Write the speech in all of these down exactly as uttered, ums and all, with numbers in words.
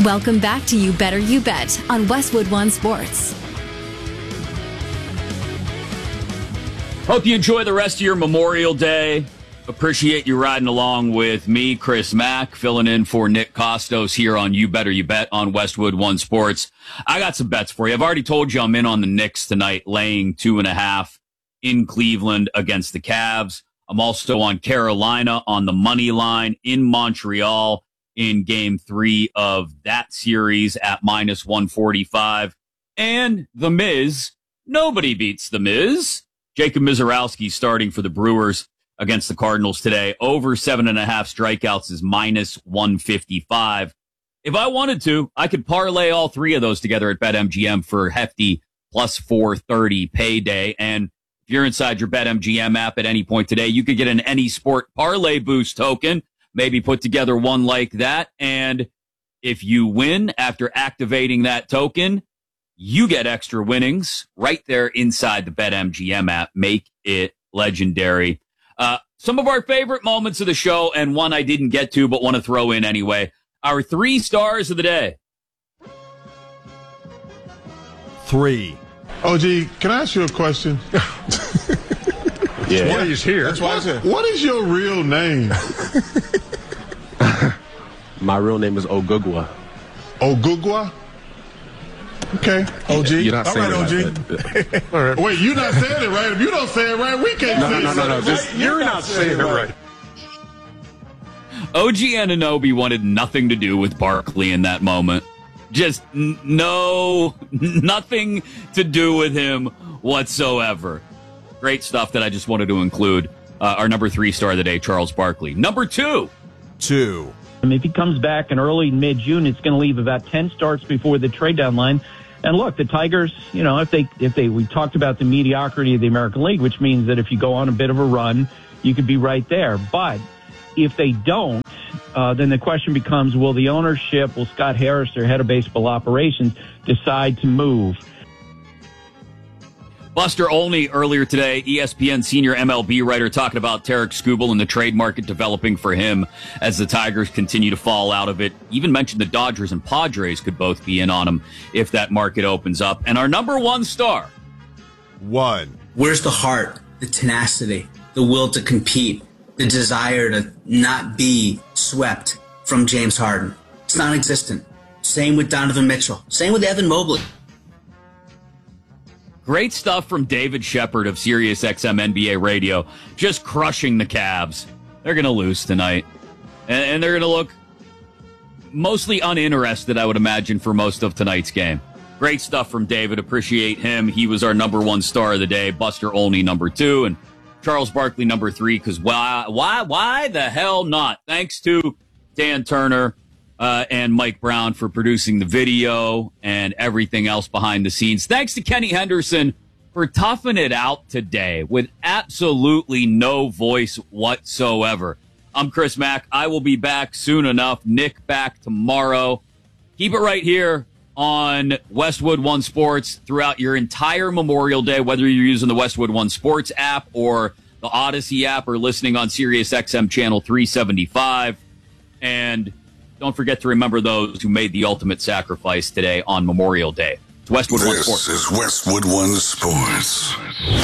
Welcome back to You Better You Bet on Westwood One Sports. Hope you enjoy the rest of your Memorial Day. Appreciate you riding along with me, Chris Mack, filling in for Nick Costos here on You Better You Bet on Westwood One Sports. I got some bets for you. I've already told you I'm in on the Knicks tonight, laying two and a half in Cleveland against the Cavs. I'm also on Carolina on the money line in Montreal in game three of that series at minus one forty-five. And The Miz, nobody beats The Miz. Jacob Mizorowski starting for the Brewers against the Cardinals today. Over seven and a half strikeouts is minus one fifty-five. If I wanted to, I could parlay all three of those together at BetMGM for hefty plus four thirty payday. And if you're inside your BetMGM app at any point today, you could get an Any Sport Parlay Boost token, maybe put together one like that. And if you win after activating that token, you get extra winnings right there inside the BetMGM app. Make it legendary. Uh, some of our favorite moments of the show, and one I didn't get to but want to throw in anyway. Our three stars of the day. Three. O G, can I ask you a question? Yeah. Why he's here. That's why I said, what is your real name? My real name is Ogugwa. Ogugwa? Okay, O G. You're not All saying right, it O G. right. All right. Wait, you're not saying it right. If you don't say it right, we can't no, say no, it no, right. no, no, no. Just, you're, you're not saying it right. O G Anunoby wanted nothing to do with Barkley in that moment. Just n- no, nothing to do with him whatsoever. Great stuff that I just wanted to include. Uh, our number three star of the day, Charles Barkley. Number two. Two. And if he comes back in early mid-June, it's going to leave about ten starts before the trade deadline. And look, the Tigers, you know, if they, if they, we talked about the mediocrity of the American League, which means that if you go on a bit of a run, you could be right there. But if they don't, uh, then the question becomes, will the ownership, will Scott Harris, their head of baseball operations, decide to move? Buster Olney earlier today, E S P N senior M L B writer, talking about Tarek Skubal and the trade market developing for him as the Tigers continue to fall out of it. Even mentioned the Dodgers and Padres could both be in on him if that market opens up. And our number one star. One. Where's the heart, the tenacity, the will to compete, the desire to not be swept from James Harden? It's non-existent. Same with Donovan Mitchell. Same with Evan Mobley. Great stuff from David Shepard of Sirius X M N B A Radio, just crushing the Cavs. They're going to lose tonight, and, and they're going to look mostly uninterested, I would imagine, for most of tonight's game. Great stuff from David. Appreciate him. He was our number one star of the day. Buster Olney, number two, and Charles Barkley, number three, because why, why, why the hell not? Thanks to Dan Turner Uh, and Mike Brown for producing the video and everything else behind the scenes. Thanks to Kenny Henderson for toughing it out today with absolutely no voice whatsoever. I'm Chris Mack. I will be back soon enough. Nick back tomorrow. Keep it right here on Westwood One Sports throughout your entire Memorial Day, whether you're using the Westwood One Sports app or the Odyssey app or listening on Sirius X M channel three seventy-five. And don't forget to remember those who made the ultimate sacrifice today on Memorial Day. It's Westwood One Sports. This is Westwood One Sports.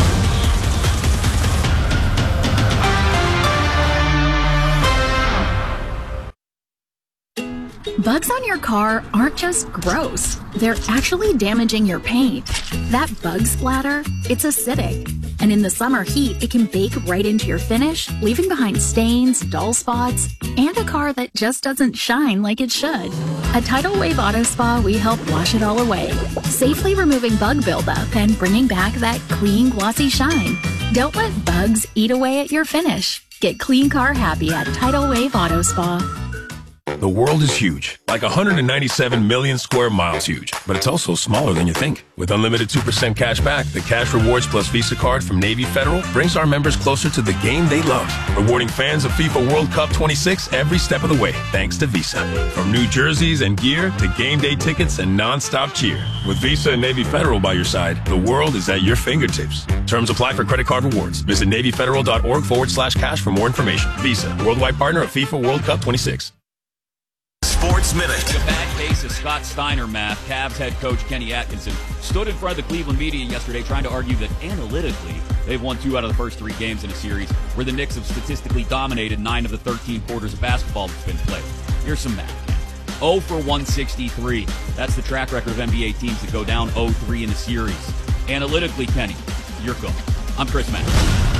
Bugs on your car aren't just gross. They're actually damaging your paint. That bug splatter, it's acidic. And in the summer heat, it can bake right into your finish, leaving behind stains, dull spots, and a car that just doesn't shine like it should. At Tidal Wave Auto Spa, we help wash it all away, safely removing bug buildup and bringing back that clean, glossy shine. Don't let bugs eat away at your finish. Get clean car happy at Tidal Wave Auto Spa. The world is huge, like one hundred ninety-seven million square miles huge, but it's also smaller than you think. With unlimited two percent cash back, the Cash Rewards Plus Visa card from Navy Federal brings our members closer to the game they love, rewarding fans of FIFA World Cup twenty-six every step of the way, thanks to Visa. From new jerseys and gear to game day tickets and non-stop cheer. With Visa and Navy Federal by your side, the world is at your fingertips. Terms apply for credit card rewards. Visit NavyFederal.org forward slash cash for more information. Visa, worldwide partner of FIFA World Cup twenty-six. Sports Minute. The back base piece of Scott Steiner math, Cavs head coach Kenny Atkinson stood in front of the Cleveland media yesterday trying to argue that analytically they've won two out of the first three games in a series where the Knicks have statistically dominated nine of the thirteen quarters of basketball that's been played. Here's some math. oh for one sixty-three. That's the track record of N B A teams that go down oh three in a series. Analytically, Kenny, you're cool. I'm Chris Mack.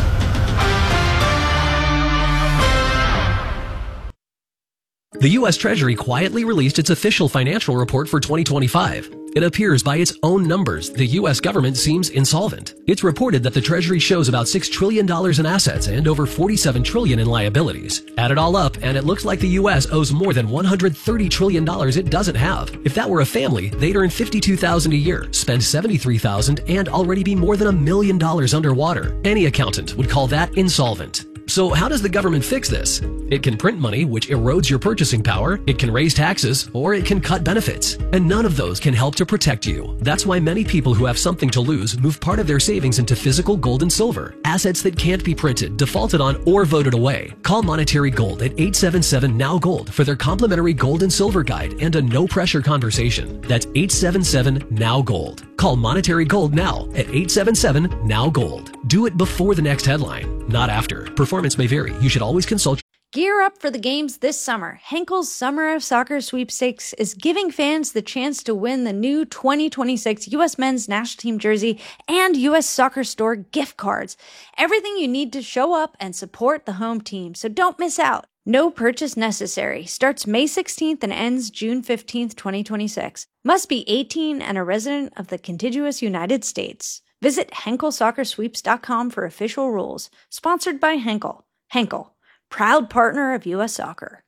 The U S Treasury quietly released its official financial report for twenty twenty-five. It appears by its own numbers, the U S government seems insolvent. It's reported that the Treasury shows about six trillion dollars in assets and over forty-seven trillion dollars in liabilities. Add it all up, and it looks like the U S owes more than one hundred thirty trillion dollars it doesn't have. If that were a family, they'd earn fifty-two thousand dollars a year, spend seventy-three thousand dollars, and already be more than a million dollars underwater. Any accountant would call that insolvent. So how does the government fix this? It can print money, which erodes your purchasing power, it can raise taxes, or it can cut benefits. And none of those can help to protect you. That's why many people who have something to lose move part of their savings into physical gold and silver, assets that can't be printed, defaulted on, or voted away. Call Monetary Gold at eight seven seven N O W Gold for their complimentary gold and silver guide and a no-pressure conversation. That's eight seven seven N O W Gold. Call Monetary Gold now at eight seven seven N O W Gold. Do it before the next headline, not after. Performance may vary. You should always consult. Gear up for the games this summer. Henkel's Summer of Soccer Sweepstakes is giving fans the chance to win the new twenty twenty-six U S Men's National Team jersey and U S Soccer Store gift cards. Everything you need to show up and support the home team, so don't miss out. No purchase necessary. Starts May sixteenth and ends June fifteenth, twenty twenty-six. Must be eighteen and a resident of the contiguous United States. Visit Henkel Soccer Sweeps dot com for official rules. Sponsored by Henkel. Henkel, proud partner of U S Soccer.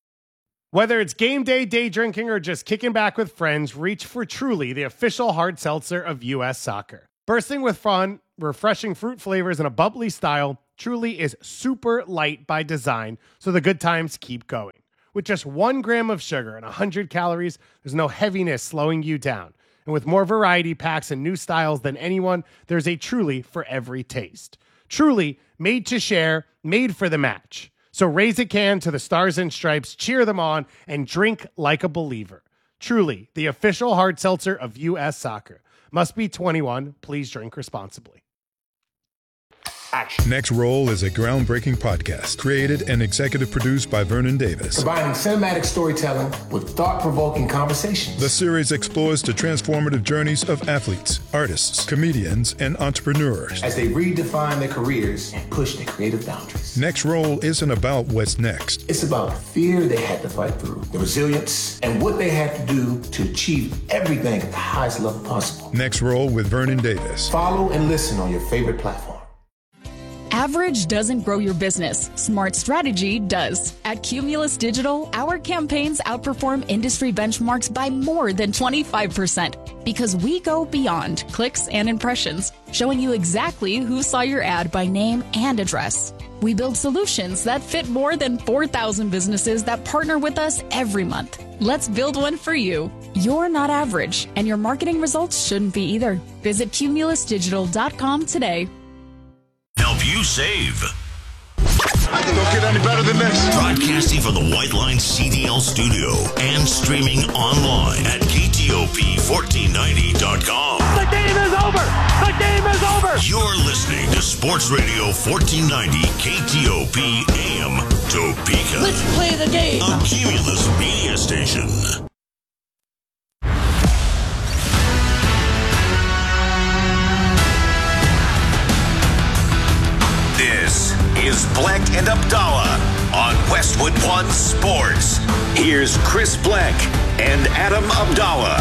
Whether it's game day, day drinking, or just kicking back with friends, reach for Truly, the official hard seltzer of U S Soccer. Bursting with fun, refreshing fruit flavors, and a bubbly style, Truly is super light by design, so the good times keep going. With just one gram of sugar and one hundred calories, there's no heaviness slowing you down. And with more variety packs and new styles than anyone, there's a Truly for every taste. Truly, made to share, made for the match. So raise a can to the Stars and Stripes, cheer them on, and drink like a believer. Truly, the official hard seltzer of U S Soccer. Must be twenty-one. Please drink responsibly. Action. Next Roll is a groundbreaking podcast created and executive produced by Vernon Davis. Combining cinematic storytelling with thought-provoking conversations. The series explores the transformative journeys of athletes, artists, comedians, and entrepreneurs as they redefine their careers and push their creative boundaries. Next Roll isn't about what's next. It's about the fear they had to fight through, the resilience, and what they had to do to achieve everything at the highest level possible. Next Roll with Vernon Davis. Follow and listen on your favorite platform. Average doesn't grow your business. Smart strategy does. At Cumulus Digital, our campaigns outperform industry benchmarks by more than twenty-five percent because we go beyond clicks and impressions, showing you exactly who saw your ad by name and address. We build solutions that fit more than four thousand businesses that partner with us every month. Let's build one for you. You're not average, and your marketing results shouldn't be either. Visit cumulus digital dot com today. Help you save. I can go get any better than this. Broadcasting from the White Line C D L studio and streaming online at K T O P fourteen ninety dot com. The game is over. The game is over. You're listening to Sports Radio fourteen ninety K T O P A M Topeka. Let's play the game. A Cumulus media station. This is Black and Abdallah on Westwood One Sports. Here's Chris Black and Adam Abdallah.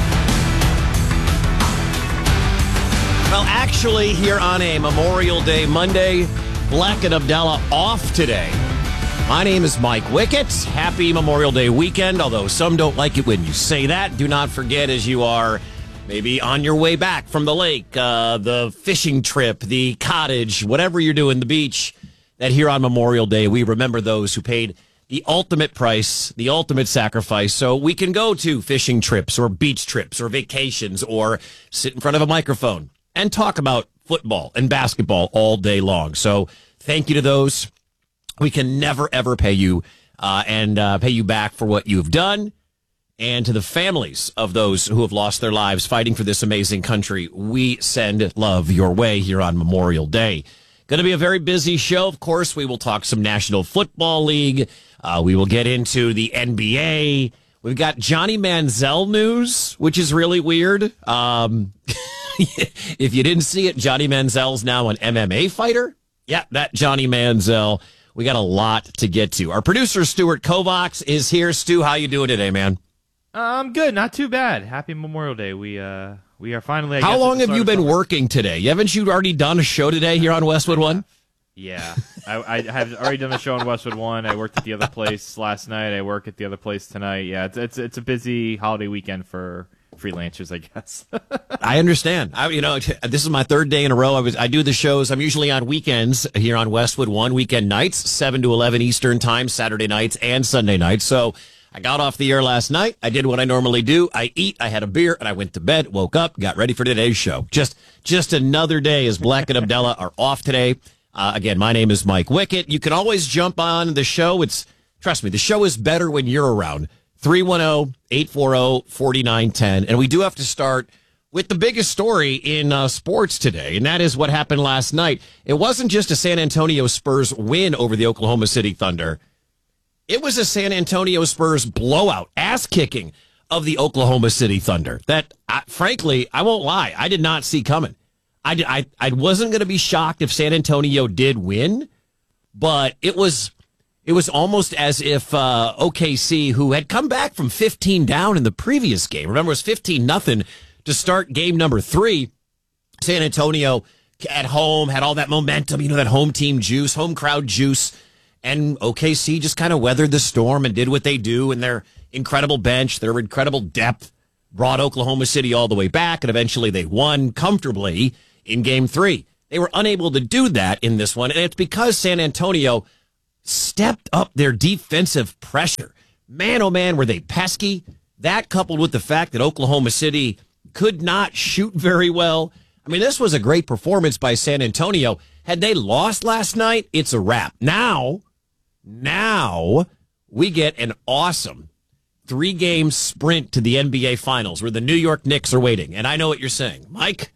Well, actually, here on a Memorial Day Monday, Black and Abdallah off today. My name is Mike Wickett. Happy Memorial Day weekend, although some don't like it when you say that. Do not forget, as you are maybe on your way back from the lake, uh, the fishing trip, the cottage, whatever you're doing, the beach, that here on Memorial Day, we remember those who paid the ultimate price, the ultimate sacrifice, so we can go to fishing trips or beach trips or vacations or sit in front of a microphone and talk about football and basketball all day long. So thank you to those. We can never, ever pay you uh, and uh, pay you back for what you've done. And to the families of those who have lost their lives fighting for this amazing country, we send love your way here on Memorial Day. Going to be a very busy show. Of course, we will talk some National Football League. Uh, we will get into the N B A. We've got Johnny Manziel news, which is really weird. Um, if you didn't see it, Johnny Manziel's now an M M A fighter. Yeah, that Johnny Manziel. We got a lot to get to. Our producer, Stuart Kovacs, is here. Stu, how you doing today, man? I'm um, good, not too bad. Happy Memorial Day. We uh we are finally. I How guess, long have you been summer. working today? Haven't you already done a show today here on Westwood One? Yeah, I, I have already done a show on Westwood One. I worked at the other place last night. I work at the other place tonight. Yeah, it's it's it's a busy holiday weekend for freelancers, I guess. I understand. I, you know, this is my third day in a row. I was I do the shows. I'm usually on weekends here on Westwood One, weekend nights, seven to eleven Eastern time, Saturday nights and Sunday nights. So I got off the air last night. I did what I normally do. I eat, I had a beer, and I went to bed, woke up, got ready for today's show. Just just another day as Black and Abdallah are off today. Uh, again, my name is Mike Wickett. You can always jump on the show. It's trust me, the show is better when you're around. three one zero, eight four zero, four nine one zero. And we do have to start with the biggest story in uh, sports today, and that is what happened last night. It wasn't just a San Antonio Spurs win over the Oklahoma City Thunder. It was a San Antonio Spurs blowout, ass-kicking of the Oklahoma City Thunder that, I, frankly, I won't lie, I did not see coming. I, I, I wasn't going to be shocked if San Antonio did win, but it was it was almost as if uh, O K C, who had come back from fifteen down in the previous game, remember it was fifteen nothing to start game number three, San Antonio at home had all that momentum, you know, that home team juice, home crowd juice. And O K C just kind of weathered the storm and did what they do, and their incredible bench, their incredible depth brought Oklahoma City all the way back, and eventually they won comfortably in game three. They were unable to do that in this one, and it's because San Antonio stepped up their defensive pressure. Man, oh man, were they pesky. That coupled with the fact that Oklahoma City could not shoot very well. I mean, this was a great performance by San Antonio. Had they lost last night, it's a wrap. Now... Now we get an awesome three-game sprint to the N B A Finals where the New York Knicks are waiting. And I know what you're saying. Mike,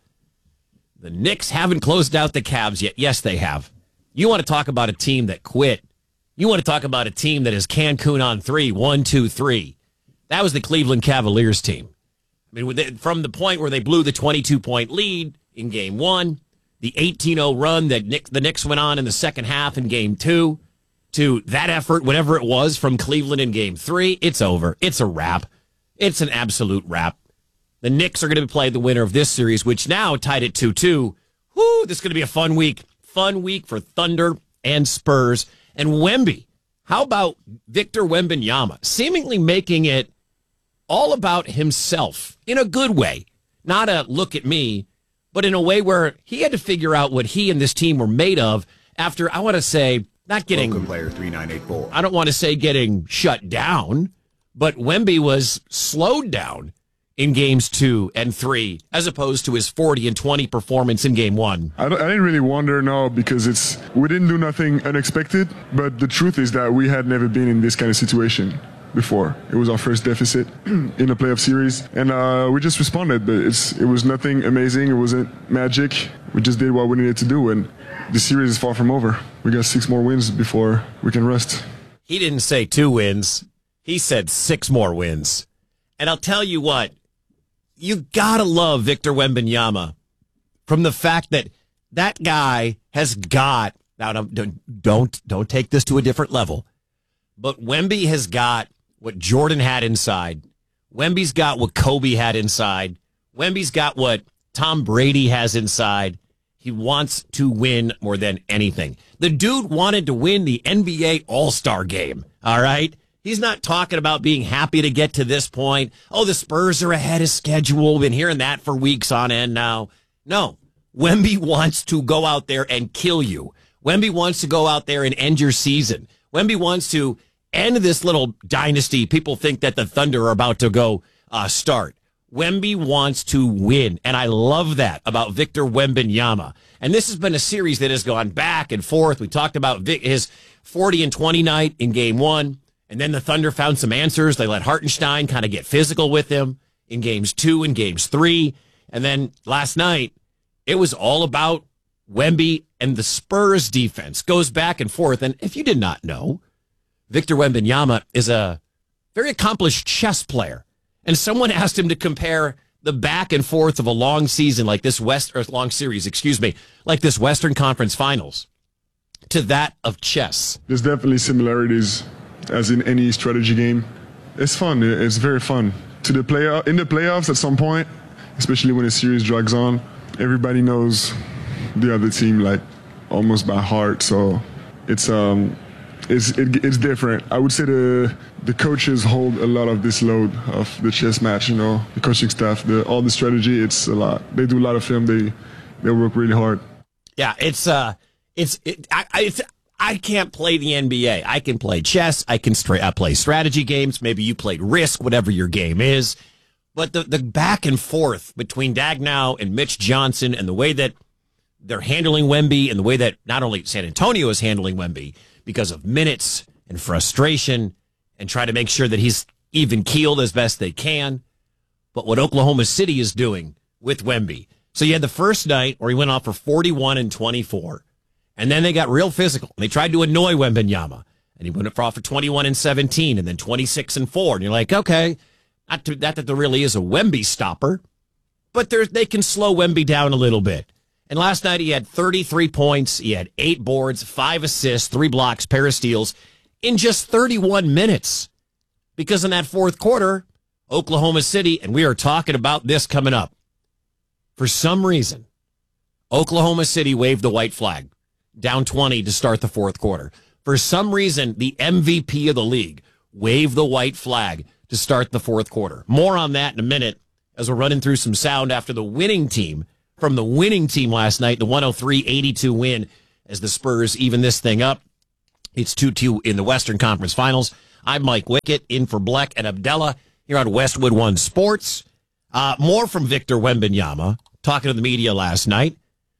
the Knicks haven't closed out the Cavs yet. Yes, they have. You want to talk about a team that quit. You want to talk about a team that is Cancun on three, one, two, three. That was the Cleveland Cavaliers team. I mean, from the point where they blew the twenty-two point lead in game one, the eighteen oh run that Nick, the Knicks went on in the second half in game two, to that effort, whatever it was from Cleveland in game three, it's over. It's a wrap. It's an absolute wrap. The Knicks are going to play the winner of this series, which now tied at two two. Whoo, this is going to be a fun week. Fun week for Thunder and Spurs. And Wemby, how about Victor Wembanyama, seemingly making it all about himself in a good way. Not a look at me, but in a way where he had to figure out what he and this team were made of after, I want to say, not getting, Welcome, player three nine eight four. I don't want to say getting shut down, but Wemby was slowed down in games two and three, as opposed to his forty and twenty performance in game one. I, don't, I didn't really wonder, no, because it's we didn't do nothing unexpected, but the truth is that we had never been in this kind of situation before. It was our first deficit in a playoff series, and uh, we just responded, but it's it was nothing amazing. It wasn't magic. We just did what we needed to do, and the series is far from over. We got six more wins before we can rest. He didn't say two wins. He said six more wins. And I'll tell you what, you gotta love Victor Wembanyama from the fact that that guy has got, now don't, don't, don't take this to a different level, but Wemby has got what Jordan had inside. Wemby's got what Kobe had inside. Wemby's got what Tom Brady has inside. He wants to win more than anything. The dude wanted to win the N B A All-Star game, all right? He's not talking about being happy to get to this point. Oh, the Spurs are ahead of schedule. We've been hearing that for weeks on end now. No, Wemby wants to go out there and kill you. Wemby wants to go out there and end your season. Wemby wants to end this little dynasty. People think that the Thunder are about to go uh, start. Wemby wants to win, and I love that about Victor Wembanyama. And this has been a series that has gone back and forth. We talked about Vic, his forty and twenty night in game one, And then the Thunder found some answers. They let Hartenstein kind of get physical with him in games two and games three. And then last night, it was all about Wemby and the Spurs defense. Goes back and forth. And if you did not know, Victor Wembanyama is a very accomplished chess player. And someone asked him to compare the back and forth of a long season like this West, or long series, excuse me, like this Western Conference Finals to that of chess. There's definitely similarities, as in any strategy game. It's fun. It's very fun. To the play in the playoffs at some point, especially when a series drags on, everybody knows the other team like almost by heart. So it's um it's it, it's different. I would say the the coaches hold a lot of this load of the chess match. You know, the coaching staff, the all the strategy. It's a lot. They do a lot of film. They they work really hard. Yeah, it's uh, it's it, I, it's. I can't play the N B A. I can play chess. I can stra- I play strategy games. Maybe you played Risk, whatever your game is. But the, the back and forth between Daigneault and Mitch Johnson and the way that they're handling Wemby and the way that not only San Antonio is handling Wemby because of minutes and frustration and try to make sure that he's even keeled as best they can, but what Oklahoma City is doing with Wemby. So you had the first night where he went off for forty-one and twenty-four. And then they got real physical. They tried to annoy Wembanyama. And he went off for twenty-one and seventeen and then twenty-six and four. And you're like, okay, not, to, not that there really is a Wemby stopper, but they can slow Wemby down a little bit. And last night he had thirty-three points. He had eight boards, five assists, three blocks, pair of steals in just thirty-one minutes. Because in that fourth quarter, Oklahoma City, and we are talking about this coming up, for some reason, Oklahoma City waved the white flag. Down twenty to start the fourth quarter. For some reason, the M V P of the league waved the white flag to start the fourth quarter. More on that in a minute as we're running through some sound after the winning team from the winning team last night, the one oh three eighty-two win as the Spurs even this thing up. It's two two in the Western Conference Finals. I'm Mike Wickett in for Bleck and Abdallah here on Westwood One Sports. Uh, more from Victor Wembanyama talking to the media last night.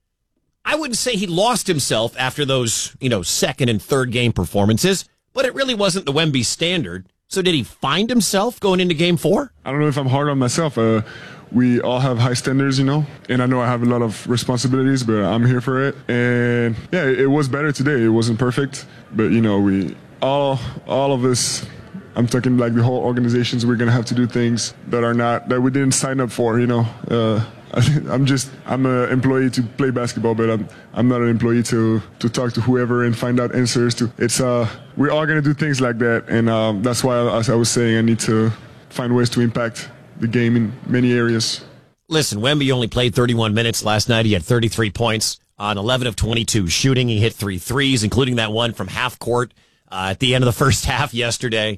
I wouldn't say he lost himself after those, you know, second and third game performances, but it really wasn't the Wemby standard. So did he find himself going into game four? I don't know if I'm hard on myself. Uh, we all have high standards, you know, and I know I have a lot of responsibilities, but I'm here for it. And yeah, it was better today. It wasn't perfect, but you know, we all, all of us, I'm talking like the whole organizations, we're going to have to do things that are not, that we didn't sign up for, you know. Uh, I'm just, I'm an employee to play basketball, but I'm, I'm not an employee to, to talk to whoever and find out answers to. It's, uh, we're all going to do things like that. And um, that's why, as I was saying, I need to find ways to impact the game in many areas. Listen, Wemby only played thirty-one minutes last night. He had thirty-three points on eleven of twenty-two shooting. He hit three threes, including that one from half court uh, at the end of the first half yesterday.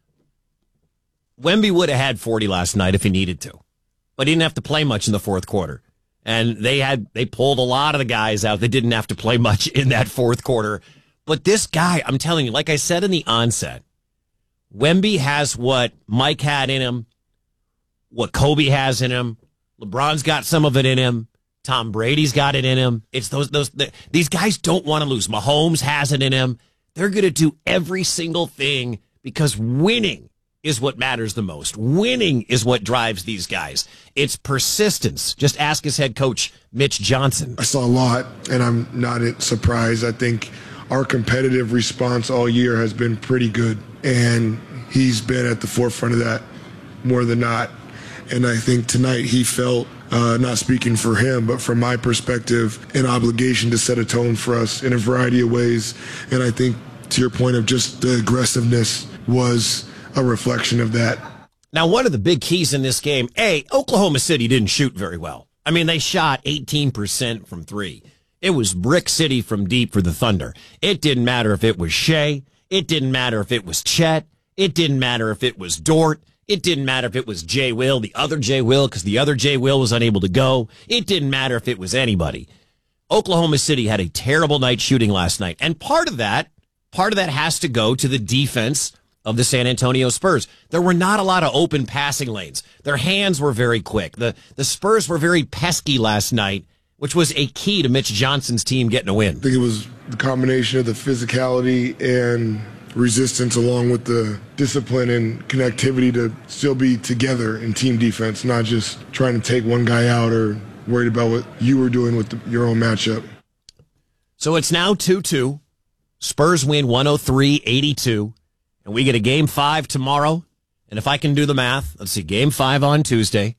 Wemby would have had forty last night if he needed to. But he didn't have to play much in the fourth quarter. And they had they pulled a lot of the guys out that didn't have to play much in that fourth quarter. But this guy, I'm telling you, like I said in the onset, Wemby has what Mike had in him, what Kobe has in him. LeBron's got some of it in him. Tom Brady's got it in him. It's those those the, these guys don't want to lose. Mahomes has it in him. They're going to do every single thing because winning is what matters the most. Winning is what drives these guys. It's persistence. Just ask his head coach, Mitch Johnson. I saw a lot, and I'm not surprised. I think our competitive response all year has been pretty good, and he's been at the forefront of that more than not. And I think tonight he felt, uh, not speaking for him, but from my perspective, an obligation to set a tone for us in a variety of ways. And I think, to your point of just the aggressiveness, was a reflection of that. Now, one of the big keys in this game, A, Oklahoma City didn't shoot very well. I mean, they shot eighteen percent from three. It was brick city from deep for the Thunder. It didn't matter if it was Shea. It didn't matter if it was Chet. It didn't matter if it was Dort. It didn't matter if it was Jay Will, the other Jay Will, because the other Jay Will was unable to go. It didn't matter if it was anybody. Oklahoma City had a terrible night shooting last night. And part of that, part of that has to go to the defense of the San Antonio Spurs. There were not a lot of open passing lanes. Their hands were very quick. The the Spurs were very pesky last night, which was a key to Mitch Johnson's team getting a win. I think it was the combination of the physicality and resistance along with the discipline and connectivity to still be together in team defense, not just trying to take one guy out or worried about what you were doing with the, your own matchup. So it's now two two. Spurs win one oh three eighty-two. And we get a game five tomorrow. And if I can do the math, let's see, game five on Tuesday.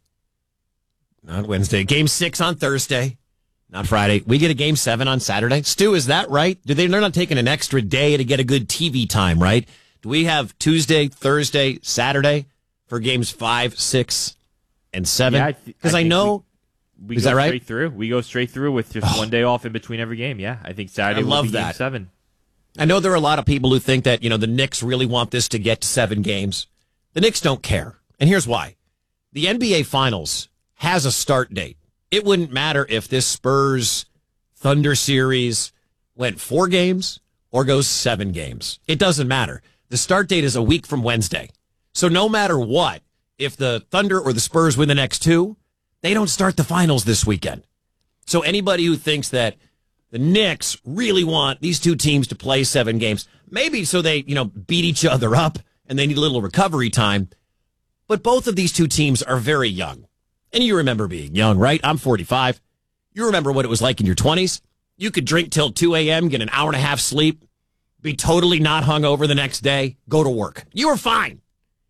Not Wednesday. Game six on Thursday. Not Friday. We get a game seven on Saturday. Stu, is that right? Do they, they're not taking an extra day to get a good T V time, right? Do we have Tuesday, Thursday, Saturday for games five, six, and seven? Yeah, Because I, th- I, I know... We, we is go that right? Straight through. We go straight through with just oh. one day off in between every game. Yeah, I think Saturday I will love be that. game seven. I know there are a lot of people who think that, you know, the Knicks really want this to get to seven games. The Knicks don't care. And here's why. The N B A Finals has a start date. It wouldn't matter if this Spurs Thunder series went four games or goes seven games. It doesn't matter. The start date is a week from Wednesday. So no matter what, if the Thunder or the Spurs win the next two, they don't start the finals this weekend. So anybody who thinks that the Knicks really want these two teams to play seven games, maybe so they, you know, beat each other up and they need a little recovery time. But both of these two teams are very young. And you remember being young, right? I'm forty-five. You remember what it was like in your twenties. You could drink till two a.m., get an hour and a half sleep, be totally not hungover the next day, go to work. You were fine.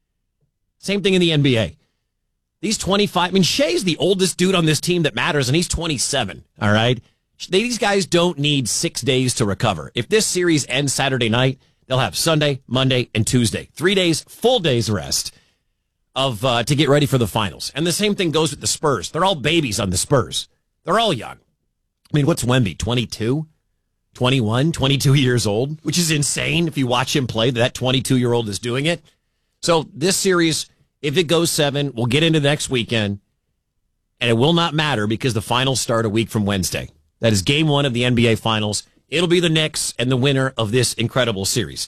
Same thing in the N B A. These twenty-five, I mean, Shea's the oldest dude on this team that matters, and he's twenty-seven, all right? These guys don't need six days to recover. If this series ends Saturday night, they'll have Sunday, Monday, and Tuesday. Three days, full days rest of uh, to get ready for the finals. And the same thing goes with the Spurs. They're all babies on the Spurs. They're all young. I mean, what's Wemby, twenty-two, twenty-one, twenty-two years old, which is insane if you watch him play, that twenty-two-year-old is doing it. So this series, if it goes seven, we'll get into next weekend, and it will not matter because the finals start a week from Wednesday. That is game one of the N B A Finals. It'll be the Knicks and the winner of this incredible series.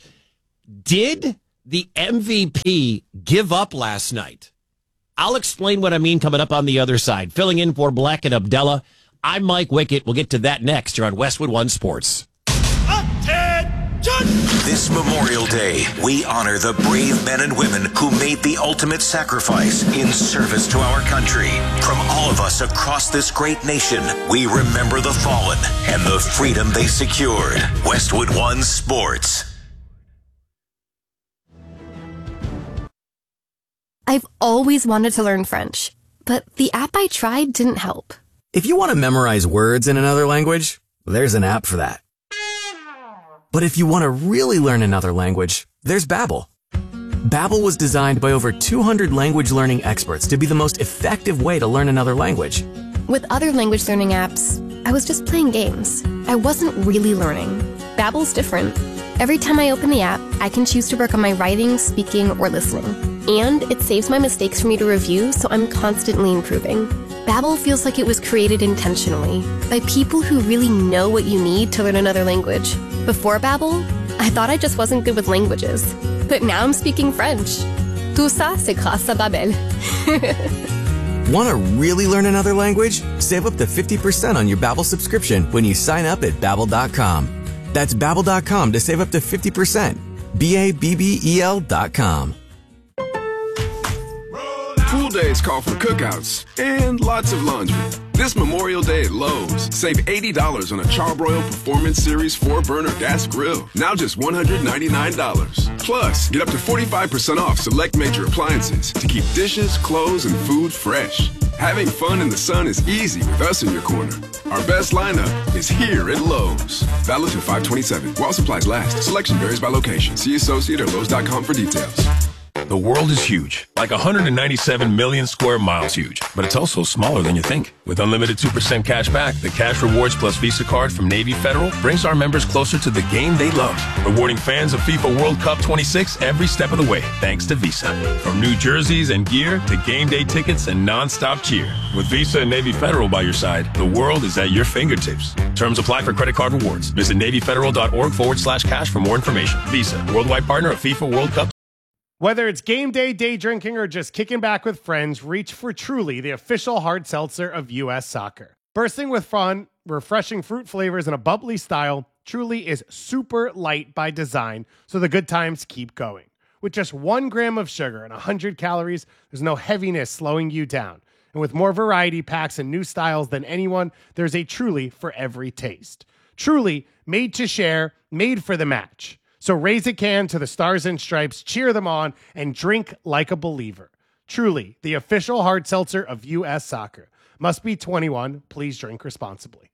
Did the M V P give up last night? I'll explain what I mean coming up on the other side. Filling in for Black and Abdallah, I'm Mike Wickett. We'll get to that next here on Westwood One Sports. This Memorial Day, we honor the brave men and women who made the ultimate sacrifice in service to our country. From all of us across this great nation, we remember the fallen and the freedom they secured. Westwood One Sports. I've always wanted to learn French, but the app I tried didn't help. If you want to memorize words in another language, there's an app for that. But if you want to really learn another language, there's Babbel. Babbel was designed by over two hundred language learning experts to be the most effective way to learn another language. With other language learning apps, I was just playing games. I wasn't really learning. Babbel's different. Every time I open the app, I can choose to work on my writing, speaking, or listening. And it saves my mistakes for me to review, so I'm constantly improving. Babbel feels like it was created intentionally by people who really know what you need to learn another language. Before Babbel, I thought I just wasn't good with languages. But now I'm speaking French. Tout ça, c'est grâce à Babbel. Want to really learn another language? Save up to fifty percent on your Babbel subscription when you sign up at Babbel dot com. That's Babbel dot com to save up to fifty percent. B A B B E L dot com. Pool days call for cookouts and lots of laundry. This Memorial Day at Lowe's, save eighty dollars on a Charbroil Performance Series four burner gas grill. Now just one hundred ninety-nine dollars. Plus, get up to forty-five percent off select major appliances to keep dishes, clothes, and food fresh. Having fun in the sun is easy with us in your corner. Our best lineup is here at Lowe's. Valid through five twenty-seven. While supplies last. Selection varies by location. See associate or Lowe's dot com for details. The world is huge, like one hundred ninety-seven million square miles huge, but it's also smaller than you think. With unlimited two percent cash back, the Cash Rewards Plus Visa card from Navy Federal brings our members closer to the game they love, rewarding fans of FIFA World Cup twenty-six every step of the way, thanks to Visa. From new jerseys and gear to game day tickets and non-stop cheer. With Visa and Navy Federal by your side, the world is at your fingertips. Terms apply for credit card rewards. Visit NavyFederal.org forward slash cash for more information. Visa, worldwide partner of FIFA World Cup. Whether it's game day, day drinking, or just kicking back with friends, reach for Truly, the official hard seltzer of U S Soccer. Bursting with fun, refreshing fruit flavors, and a bubbly style, Truly is super light by design, so the good times keep going. With just one gram of sugar and one hundred calories, there's no heaviness slowing you down. And with more variety packs and new styles than anyone, there's a Truly for every taste. Truly, made to share, made for the match. So raise a can to the Stars and Stripes, cheer them on, and drink like a believer. Truly, the official hard seltzer of U S Soccer. Must be twenty-one. Please drink responsibly.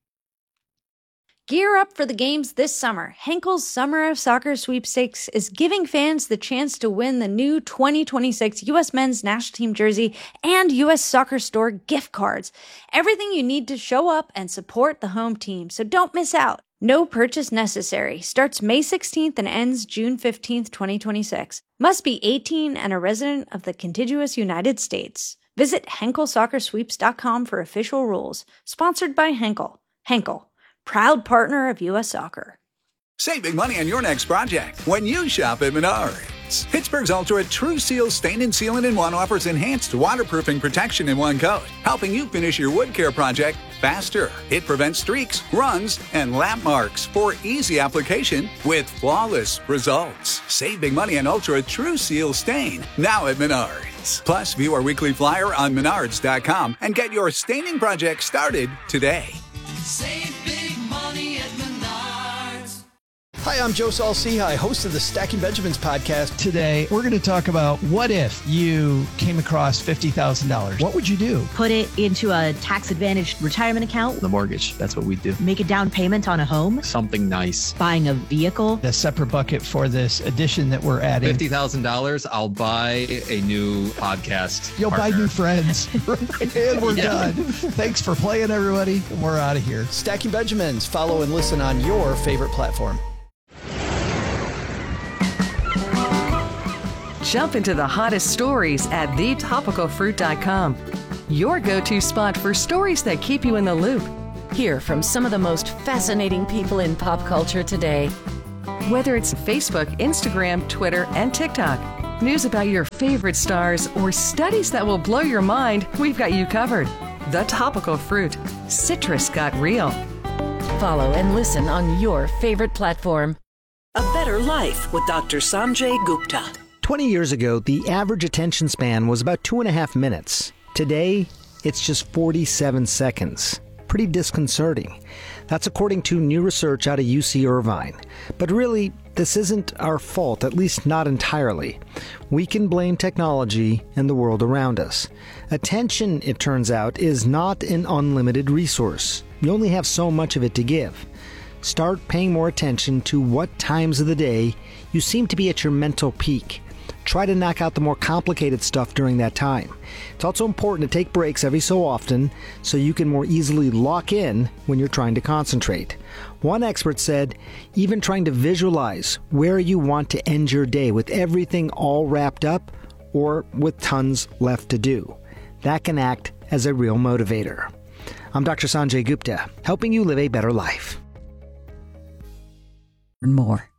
Gear up for the games this summer. Henkel's Summer of Soccer Sweepstakes is giving fans the chance to win the new twenty twenty-six U S Men's National Team jersey and U S Soccer Store gift cards. Everything you need to show up and support the home team, so don't miss out. No purchase necessary. Starts May sixteenth and ends June fifteenth, twenty twenty-six. Must be eighteen and a resident of the contiguous United States. Visit Henkel Soccer Sweeps dot com for official rules. Sponsored by Henkel. Henkel, proud partner of U S Soccer. Save big money on your next project when you shop at Menards. Pittsburgh's Ultra True Seal Stain and Sealant in One offers enhanced waterproofing protection in one coat, helping you finish your wood care project faster. It prevents streaks, runs, and lap marks for easy application with flawless results. Save big money on Ultra True Seal Stain now at Menards. Plus, view our weekly flyer on menards dot com and get your staining project started today. Save big money at Menards. Hi, I'm Joe Saul-Sehy, host of the Stacking Benjamins podcast. Today, we're going to talk about what if you came across fifty thousand dollars? What would you do? Put it into a tax-advantaged retirement account. The mortgage, that's what we do. Make a down payment on a home. Something nice. Buying a vehicle. The separate bucket for this edition that we're adding. fifty thousand dollars, I'll buy a new podcast You'll partner. buy new friends. And we're Yeah. done. Thanks for playing, everybody. We're out of here. Stacking Benjamins. Follow and listen on your favorite platform. Jump into the hottest stories at the topical fruit dot com. Your go-to spot for stories that keep you in the loop. Hear from some of the most fascinating people in pop culture today. Whether it's Facebook, Instagram, Twitter, and TikTok, news about your favorite stars, or studies that will blow your mind, we've got you covered. The Topical Fruit. Citrus got real. Follow and listen on your favorite platform. A Better Life with Doctor Sanjay Gupta. twenty years ago, the average attention span was about two and a half minutes. Today, it's just forty-seven seconds. Pretty disconcerting. That's according to new research out of U C Irvine. But really, this isn't our fault, at least not entirely. We can blame technology and the world around us. Attention, it turns out, is not an unlimited resource. You only have so much of it to give. Start paying more attention to what times of the day you seem to be at your mental peak. Try to knock out the more complicated stuff during that time. It's also important to take breaks every so often so you can more easily lock in when you're trying to concentrate. One expert said, even trying to visualize where you want to end your day with everything all wrapped up or with tons left to do. That can act as a real motivator. I'm Doctor Sanjay Gupta, helping you live a better life. More.